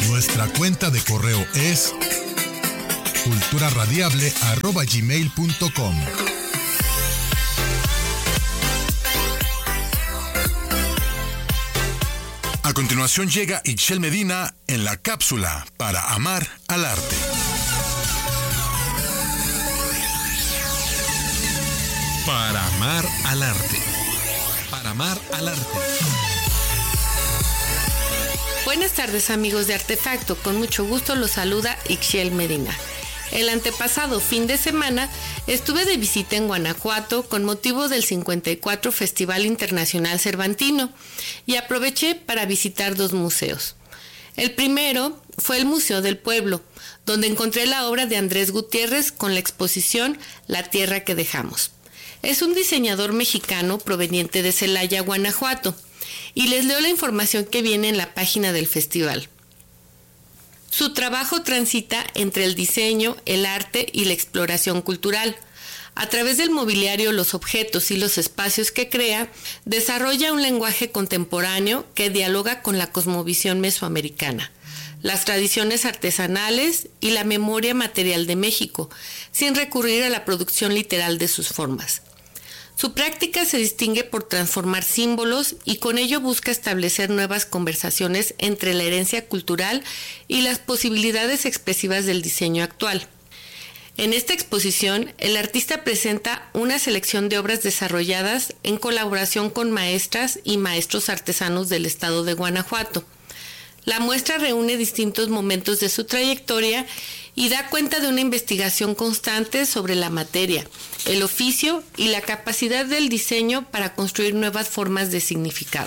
Nuestra cuenta de correo es culturaradiable@gmail.com. A continuación llega Ixchel Medina en la cápsula para amar al arte. Para amar al arte. Para amar al arte. Buenas tardes, amigos de Artefacto. Con mucho gusto los saluda Ixchel Medina. El antepasado fin de semana estuve de visita en Guanajuato con motivo del 54 Festival Internacional Cervantino y aproveché para visitar dos museos. El primero fue el Museo del Pueblo, donde encontré la obra de Andrés Gutiérrez con la exposición La Tierra que Dejamos. Es un diseñador mexicano proveniente de Celaya, Guanajuato, y les leo la información que viene en la página del festival. Su trabajo transita entre el diseño, el arte y la exploración cultural. A través del mobiliario, los objetos y los espacios que crea, desarrolla un lenguaje contemporáneo que dialoga con la cosmovisión mesoamericana, las tradiciones artesanales y la memoria material de México, sin recurrir a la producción literal de sus formas. Su práctica se distingue por transformar símbolos y con ello busca establecer nuevas conversaciones entre la herencia cultural y las posibilidades expresivas del diseño actual. En esta exposición, el artista presenta una selección de obras desarrolladas en colaboración con maestras y maestros artesanos del estado de Guanajuato. La muestra reúne distintos momentos de su trayectoria y da cuenta de una investigación constante sobre la materia, el oficio y la capacidad del diseño para construir nuevas formas de significado.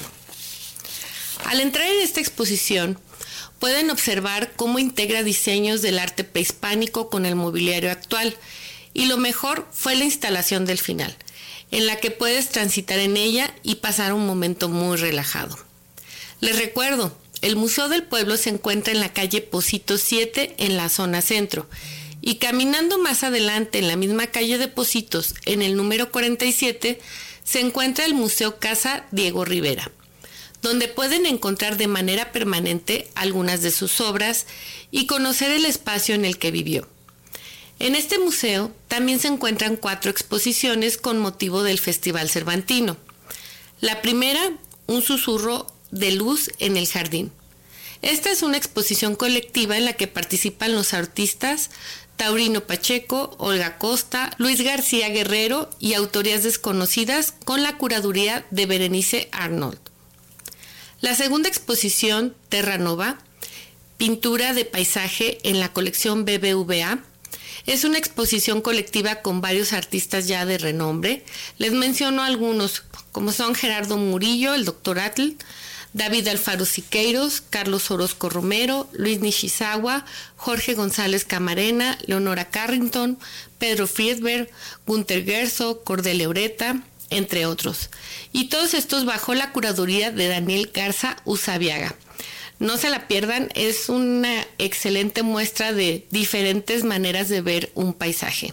Al entrar en esta exposición, pueden observar cómo integra diseños del arte prehispánico con el mobiliario actual, y lo mejor fue la instalación del final, en la que puedes transitar en ella y pasar un momento muy relajado. Les recuerdo, el Museo del Pueblo se encuentra en la calle Pocitos 7 en la zona centro, y caminando más adelante en la misma calle de Pocitos, en el número 47, se encuentra el Museo Casa Diego Rivera, donde pueden encontrar de manera permanente algunas de sus obras y conocer el espacio en el que vivió. En este museo también se encuentran 4 exposiciones con motivo del Festival Cervantino. La primera, Un susurro de luz en el jardín. Esta es una exposición colectiva en la que participan los artistas Taurino Pacheco, Olga Costa, Luis García Guerrero y autorías desconocidas con la curaduría de Berenice Arnold. La segunda exposición, Terra Nova, pintura de paisaje en la colección BBVA, es una exposición colectiva con varios artistas ya de renombre. Les menciono algunos, como son Gerardo Murillo, el Dr. Atl, David Alfaro Siqueiros, Carlos Orozco Romero, Luis Nishizawa, Jorge González Camarena, Leonora Carrington, Pedro Friedberg, Gunther Gerso, Cordelia Ureta, entre otros. Y todos estos bajo la curaduría de Daniel Garza Usabiaga. No se la pierdan, es una excelente muestra de diferentes maneras de ver un paisaje.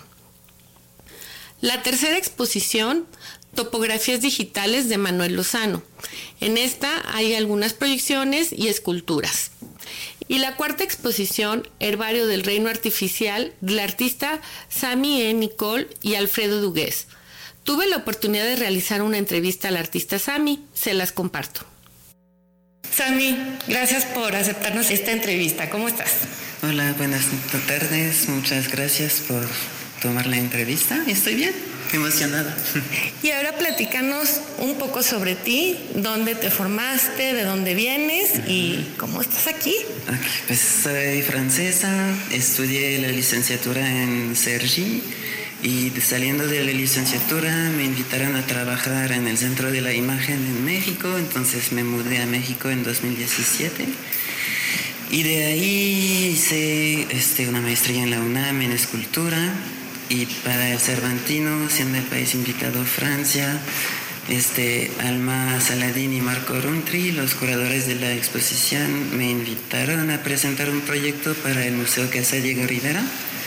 La tercera exposición, Topografías digitales de Manuel Lozano. En esta hay algunas proyecciones y esculturas. Y la cuarta exposición, Herbario del Reino Artificial, del artista Sami E. Nicole y Alfredo Dugués. Tuve la oportunidad de realizar una entrevista al artista Sami, se las comparto. Sami, gracias por aceptarnos esta entrevista. ¿Cómo estás? Hola, buenas tardes. Muchas gracias por tomar la entrevista. Estoy bien, emocionada. Y ahora platícanos un poco sobre ti, dónde te formaste, de dónde vienes y cómo estás aquí. Pues soy francesa, estudié la licenciatura en Cergy y saliendo de la licenciatura me invitaron a trabajar en el Centro de la Imagen en México, entonces me mudé a México en 2017. Y de ahí hice una maestría en la UNAM en escultura, y para el Cervantino, siendo el país invitado Francia, Alma Saladín y Marco Runtri, los curadores de la exposición, me invitaron a presentar un proyecto para el Museo Casa Diego Rivera.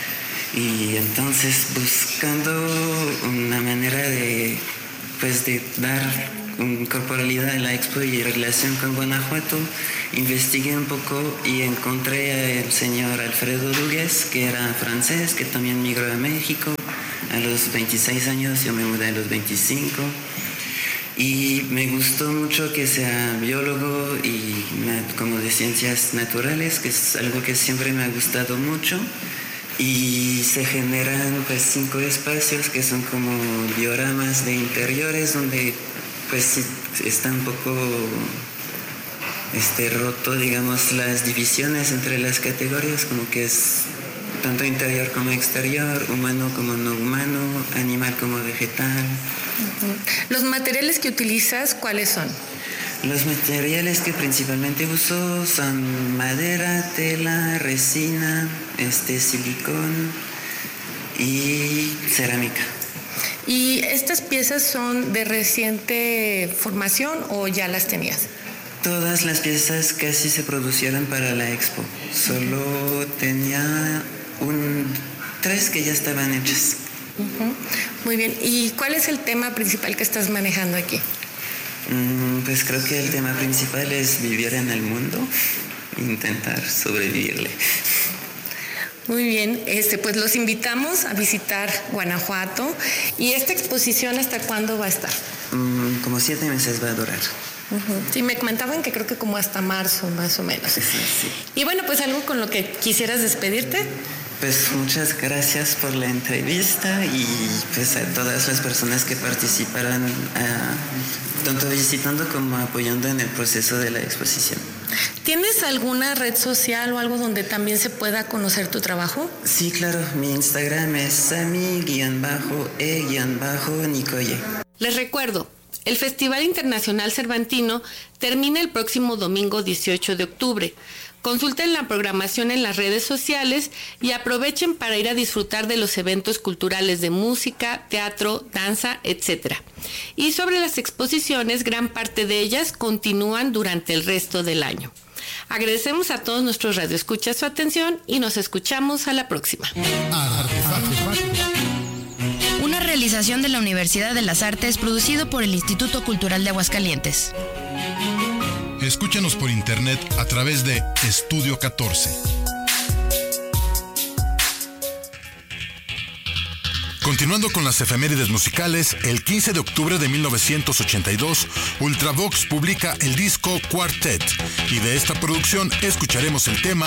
Y entonces, buscando una manera de dar corporalidad en la expo y relación con Guanajuato, investigué un poco y encontré al señor Alfredo Dugues, que era francés, que también migró a México a los 26 años, yo me mudé a los 25. Y me gustó mucho que sea biólogo y como de ciencias naturales, que es algo que siempre me ha gustado mucho. Y se generan pues 5 espacios que son como dioramas de interiores donde pues está un poco roto, digamos, las divisiones entre las categorías, como que es tanto interior como exterior, humano como no humano, animal como vegetal. ¿Los materiales que utilizas cuáles son? Los materiales que principalmente uso son madera, tela, resina, silicón y cerámica. ¿Y estas piezas son de reciente formación o ya las tenías? Todas las piezas casi se producieron para la expo. Solo tenía 3 que ya estaban hechas. Muy bien. ¿Y cuál es el tema principal que estás manejando aquí? Pues creo que el tema principal es vivir en el mundo, intentar sobrevivirle. Muy bien, pues los invitamos a visitar Guanajuato. ¿Y esta exposición hasta cuándo va a estar? Como 7 meses va a durar. Sí, me comentaban que creo que como hasta marzo, más o menos. Sí. Y bueno, pues algo con lo que quisieras despedirte. Pues muchas gracias por la entrevista y pues a todas las personas que participaron, tanto visitando como apoyando en el proceso de la exposición. ¿Tienes alguna red social o algo donde también se pueda conocer tu trabajo? Sí, claro. Mi Instagram es sami-e-nicoye. Les recuerdo, el Festival Internacional Cervantino termina el próximo domingo 18 de octubre. Consulten la programación en las redes sociales y aprovechen para ir a disfrutar de los eventos culturales de música, teatro, danza, etc. Y sobre las exposiciones, gran parte de ellas continúan durante el resto del año. Agradecemos a todos nuestros radioescuchas su atención y nos escuchamos a la próxima. Una realización de la Universidad de las Artes producido por el Instituto Cultural de Aguascalientes. Escúchanos por internet a través de Estudio 14. Continuando con las efemérides musicales, el 15 de octubre de 1982, Ultravox publica el disco Quartet, y de esta producción escucharemos el tema